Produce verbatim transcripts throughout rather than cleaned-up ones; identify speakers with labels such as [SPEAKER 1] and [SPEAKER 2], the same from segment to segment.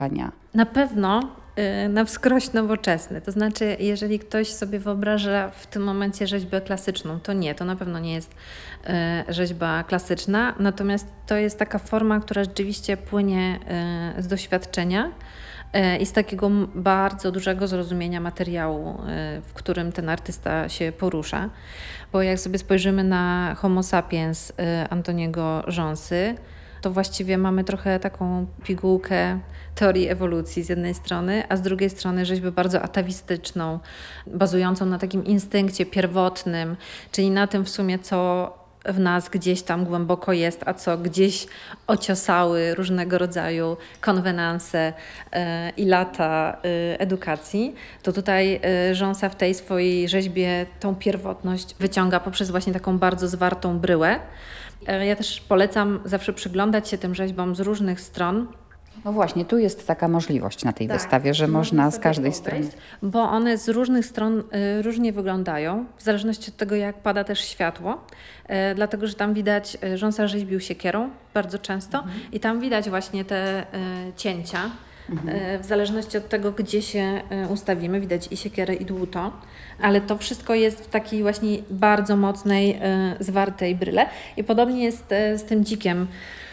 [SPEAKER 1] Ania?
[SPEAKER 2] Na pewno y, na wskroś nowoczesny. To znaczy, jeżeli ktoś sobie wyobraża w tym momencie rzeźbę klasyczną, to nie, to na pewno nie jest y, rzeźba klasyczna. Natomiast to jest taka forma, która rzeczywiście płynie y, z doświadczenia y, i z takiego m- bardzo dużego zrozumienia materiału, y, w którym ten artysta się porusza. Bo jak sobie spojrzymy na Homo sapiens y, Antoniego Rząsy, to właściwie mamy trochę taką pigułkę teorii ewolucji z jednej strony, a z drugiej strony rzeźbę bardzo atawistyczną, bazującą na takim instynkcie pierwotnym, czyli na tym w sumie, co w nas gdzieś tam głęboko jest, a co gdzieś ociosały różnego rodzaju konwenanse e, i lata e, edukacji, to tutaj e, Rząsa w tej swojej rzeźbie tą pierwotność wyciąga poprzez właśnie taką bardzo zwartą bryłę. E, Ja też polecam zawsze przyglądać się tym rzeźbom z różnych stron.
[SPEAKER 1] No właśnie, tu jest taka możliwość na tej
[SPEAKER 2] Tak,
[SPEAKER 1] wystawie, że można z
[SPEAKER 2] sobie
[SPEAKER 1] każdej
[SPEAKER 2] obejść,
[SPEAKER 1] strony.
[SPEAKER 2] bo one z różnych stron y, różnie wyglądają, w zależności od tego, jak pada też światło, y, dlatego, że tam widać, y, Rząsa rzeźbił siekierą bardzo często i tam widać właśnie te y, cięcia, y, w zależności od tego, gdzie się y, ustawimy, widać i siekierę, i dłuto, ale to wszystko jest w takiej właśnie bardzo mocnej, y, zwartej bryle i podobnie jest y, z tym dzikiem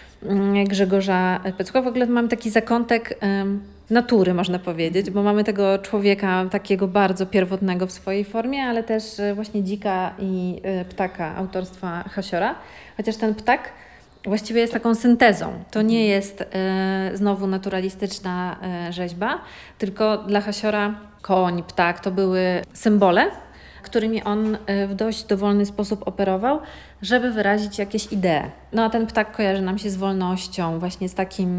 [SPEAKER 2] Grzegorza Pecłucha. W ogóle mamy taki zakątek em, natury, można powiedzieć, bo mamy tego człowieka takiego bardzo pierwotnego w swojej formie, ale też e, właśnie dzika i e, ptaka autorstwa Hasiora. Chociaż ten ptak właściwie jest taką syntezą. To nie jest e, znowu naturalistyczna e, rzeźba, tylko dla Hasiora koń, ptak to były symbole, którymi on e, w dość dowolny sposób operował, żeby wyrazić jakieś idee. No a ten ptak kojarzy nam się z wolnością, właśnie z takim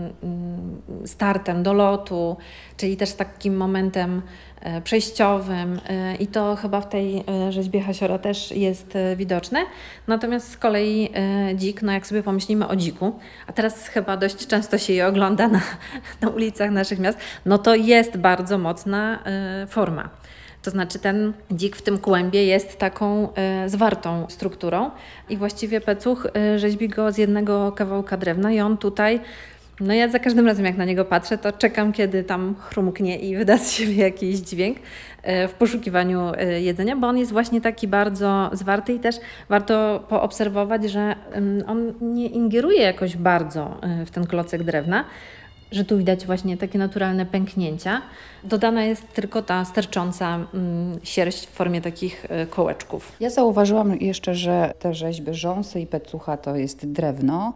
[SPEAKER 2] mm, startem do lotu, czyli też z takim momentem e, przejściowym e, i to chyba w tej e, rzeźbie Hasiora też jest e, widoczne. Natomiast z kolei e, dzik, no jak sobie pomyślimy o dziku, a teraz chyba dość często się je ogląda na, na ulicach naszych miast, no to jest bardzo mocna e, forma. To znaczy ten dzik w tym kłębie jest taką e, zwartą strukturą i właściwie Pecuch e, rzeźbi go z jednego kawałka drewna i on tutaj, no ja za każdym razem jak na niego patrzę, to czekam, kiedy tam chrumknie i wyda z siebie jakiś dźwięk e, w poszukiwaniu e, jedzenia, bo on jest właśnie taki bardzo zwarty i też warto poobserwować, że em, on nie ingeruje jakoś bardzo e, w ten klocek drewna, że tu widać właśnie takie naturalne pęknięcia. Dodana jest tylko ta stercząca mm, sierść w formie takich y, kołeczków.
[SPEAKER 1] Ja zauważyłam jeszcze, że te rzeźby Rząsy i Pecucha to jest drewno,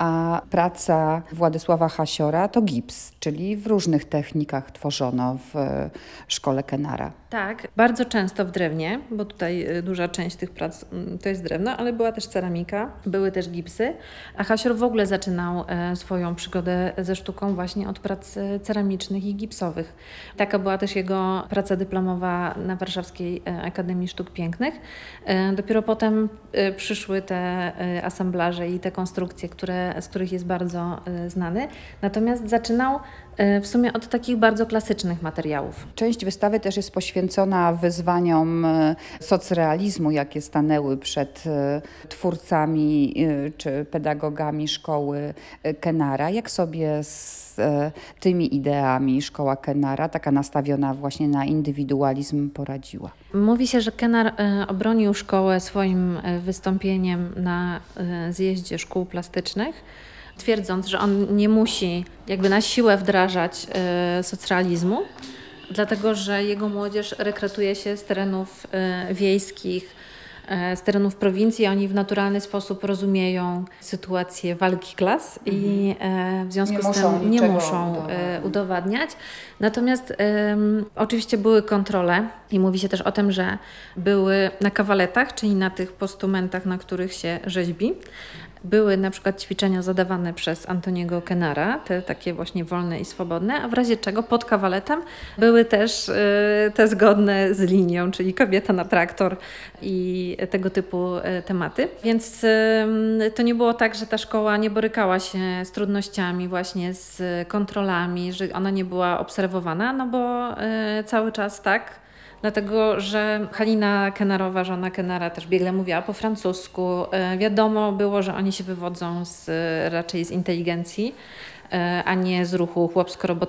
[SPEAKER 1] a praca Władysława Hasiora to gips, czyli w różnych technikach tworzono w e, szkole Kenara.
[SPEAKER 2] Tak, bardzo często w drewnie, bo tutaj y, duża część tych prac mm, to jest drewno, ale była też ceramika, były też gipsy, a Hasior w ogóle zaczynał e, swoją przygodę ze sztuką właśnie od prac e, ceramicznych i gipsowych. Taka była też jego praca dyplomowa na Warszawskiej e, Akademii Sztuk Pięknych. E, Dopiero potem e, przyszły te e, asemblaże i te konstrukcje, które, z których jest bardzo e, znany. Natomiast zaczynał e, w sumie od takich bardzo klasycznych materiałów.
[SPEAKER 1] Część wystawy też jest poświęcona wyzwaniom e, socrealizmu, jakie stanęły przed e, twórcami e, czy pedagogami szkoły e, Kenara. Jak sobie z e, tymi ideami szkoła Kenara, taka nastawiona właśnie na indywidualizm, poradziła?
[SPEAKER 2] Mówi się, że Kenar e, obronił szkołę swoim e, wystąpieniem na e, zjeździe szkół plastycznych, twierdząc, że on nie musi jakby na siłę wdrażać e, socrealizmu, dlatego że jego młodzież rekrutuje się z terenów e, wiejskich, e, z terenów prowincji. Oni w naturalny sposób rozumieją sytuację walki klas i e, w związku
[SPEAKER 1] Nie
[SPEAKER 2] z
[SPEAKER 1] muszą
[SPEAKER 2] tym nie
[SPEAKER 1] niczego
[SPEAKER 2] muszą e,
[SPEAKER 1] udowadniać.
[SPEAKER 2] udowadniać. Natomiast em, oczywiście były kontrole i mówi się też o tym, że były na kawaletach, czyli na tych postumentach, na których się rzeźbi. Były na przykład ćwiczenia zadawane przez Antoniego Kenara, te takie właśnie wolne i swobodne, a w razie czego pod kawaletem były też y, te zgodne z linią, czyli kobieta na traktor i tego typu y, tematy. Więc y, to nie było tak, że ta szkoła nie borykała się z trudnościami właśnie z kontrolami, że ona nie była obserwowana, no bo y, cały czas tak. Dlatego, że Halina Kenarowa, żona Kenara, też biegle mówiła po francusku. E, Wiadomo było, że oni się wywodzą z, raczej z inteligencji a nie z ruchu chłopsko-robotniczego.